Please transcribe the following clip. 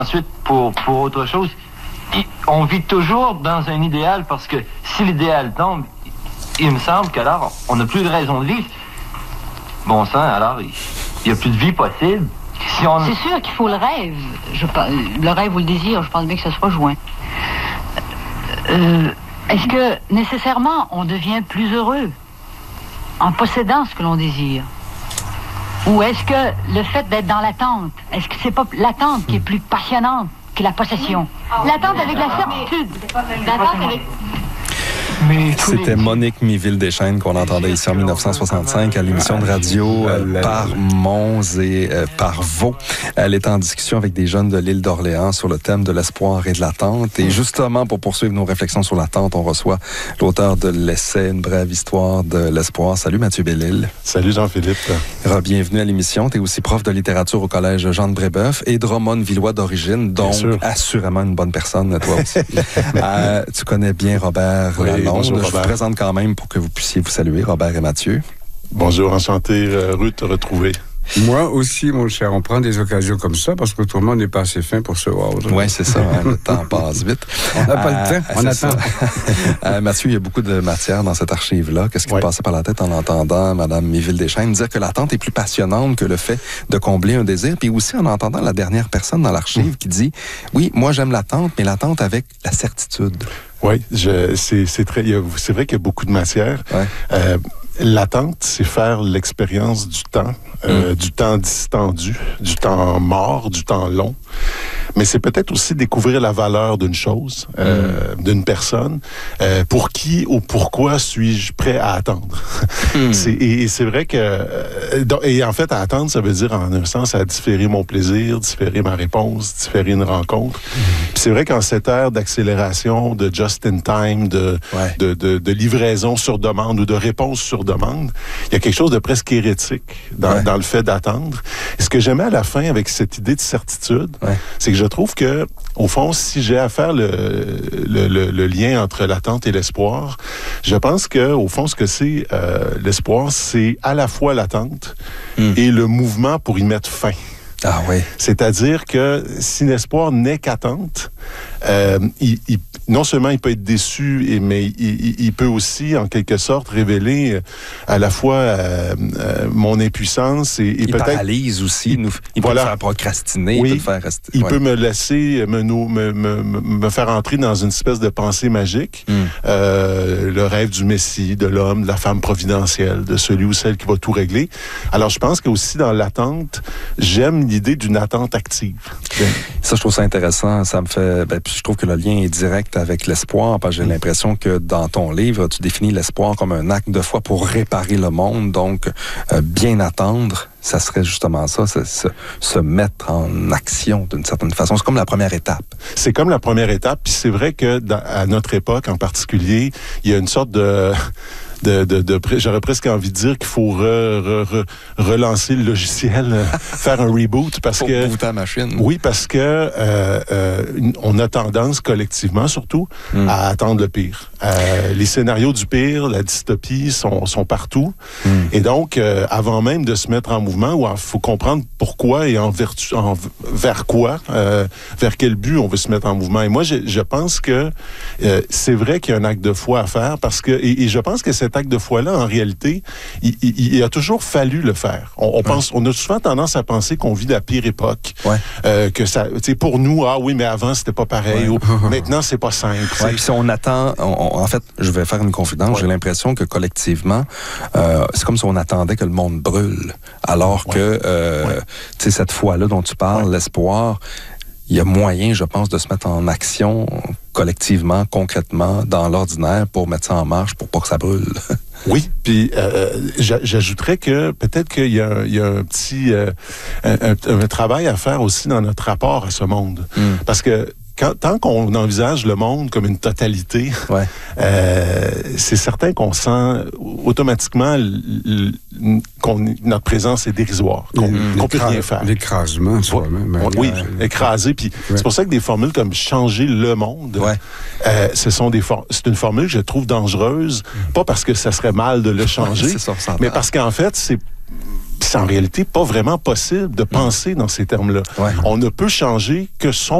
ensuite pour autre chose. On vit toujours dans un idéal parce que si l'idéal tombe, il me semble qu'alors on n'a plus de raison de vivre. Bon sang, alors il n'y a plus de vie possible. C'est sûr qu'il faut le rêve. Le rêve ou le désir, je pense bien que ça se rejoint. Est-ce que nécessairement on devient plus heureux en possédant ce que l'on désire? Ou est-ce que le fait d'être dans l'attente, est-ce que c'est pas l'attente qui est plus passionnante que la possession? L'attente avec la certitude. L'attente avec... C'était Monique Miville-Deschênes qu'on entendait ici en 1965 à l'émission de radio Par Mons et Par Vaux. Elle est en discussion avec des jeunes de l'île d'Orléans sur le thème de l'espoir et de l'attente. Et justement, pour poursuivre nos réflexions sur l'attente, on reçoit l'auteur de l'essai Une brève histoire de l'espoir. Salut Mathieu Bellil. Salut Jean-Philippe. Bienvenue à l'émission. Tu es aussi prof de littérature au collège Jean de Brébeuf et Drummond-Villois d'origine, donc assurément une bonne personne, toi aussi. Tu connais bien Robert Lalonde. Bonjour, je vous présente quand même pour que vous puissiez vous saluer, Robert et Mathieu. Bonjour, enchanté, Ruth, te retrouver. Moi aussi, mon cher, on prend des occasions comme ça parce qu'autrement, on n'est pas assez fin pour se voir. Oui, c'est ça, hein, le temps passe vite. On n'a pas le temps, on attend. Mathieu, il y a beaucoup de matière dans cette archive-là. Qu'est-ce qui te passait par la tête en entendant Mme Miville-Deschênes dire que l'attente est plus passionnante que le fait de combler un désir, puis aussi en entendant la dernière personne dans l'archive qui dit « Oui, moi j'aime l'attente, mais l'attente avec la certitude. » Oui, c'est vrai qu'il y a beaucoup de matière. Ouais. L'attente, c'est faire l'expérience du temps distendu, du temps mort, du temps long. Mais c'est peut-être aussi découvrir la valeur d'une chose, d'une personne, pour qui ou pourquoi suis-je prêt à attendre. C'est vrai que... et en fait, à attendre, ça veut dire, en un sens, à différer mon plaisir, différer ma réponse, différer une rencontre. Puis c'est vrai qu'en cette ère d'accélération, de just-in-time, de livraison sur demande ou de réponse sur demande, il y a quelque chose de presque hérétique dans le fait d'attendre. Et ce que j'aimais à la fin avec cette idée de certitude, c'est que je trouve que, au fond, si j'ai à faire le lien entre l'attente et l'espoir, je pense que, au fond, ce que c'est l'espoir, c'est à la fois l'attente et le mouvement pour y mettre fin. Ah oui. C'est-à-dire que si l'espoir n'est qu'attente, non seulement il peut être déçu, mais il peut aussi, en quelque sorte, révéler à la fois mon impuissance et il peut-être... paralyse aussi. Il peut me faire procrastiner, il peut me faire rester... Il peut me laisser, me faire entrer dans une espèce de pensée magique, le rêve du Messie, de l'homme, de la femme providentielle, de celui ou celle qui va tout régler. Alors, je pense qu'aussi dans l'attente, j'aime l'idée d'une attente active. Ça, je trouve ça intéressant. Ça me fait... puis je trouve que le lien est direct avec l'espoir, parce que j'ai l'impression que dans ton livre, tu définis l'espoir comme un acte de foi pour réparer le monde. Donc, bien attendre, ça serait justement ça, se mettre en action d'une certaine façon. C'est comme la première étape. C'est comme la première étape, puis c'est vrai que à notre époque en particulier, il y a une sorte j'aurais presque envie de dire qu'il faut relancer le logiciel, faire un reboot parce que... Pour ta machine. Oui, parce que on a tendance collectivement surtout à attendre le pire. Les scénarios du pire, la dystopie sont partout. Et donc, avant même de se mettre en mouvement, il faut comprendre pourquoi et vers quoi, vers quel but on veut se mettre en mouvement. Et moi, je pense que c'est vrai qu'il y a un acte de foi à faire parce que, et je pense que cet acte de foi-là, en réalité, il a toujours fallu le faire. On a souvent tendance à penser qu'on vit la pire époque. Que ça, pour nous, oui, mais avant, c'était pas pareil. Ou, maintenant, c'est pas simple. Puis si on attend, en fait, je vais faire une confidence, j'ai l'impression que collectivement, c'est comme si on attendait que le monde brûle. Alors que, cette foi-là dont tu parles, l'espoir, il y a moyen, je pense, de se mettre en action collectivement, concrètement, dans l'ordinaire pour mettre ça en marche pour pas que ça brûle. Oui, puis j'ajouterais que peut-être qu'il y a un petit un travail à faire aussi dans notre rapport à ce monde. Parce que tant qu'on envisage le monde comme une totalité, c'est certain qu'on sent automatiquement notre présence est dérisoire, qu'on peut rien faire. L'écrasement, soi-même. Oui, écrasé. Puis c'est pour ça que des formules comme changer le monde, c'est une formule que je trouve dangereuse, pas parce que ça serait mal de le changer, mais parce qu'en fait, c'est en réalité pas vraiment possible de penser dans ces termes-là. Ouais. On ne peut changer que son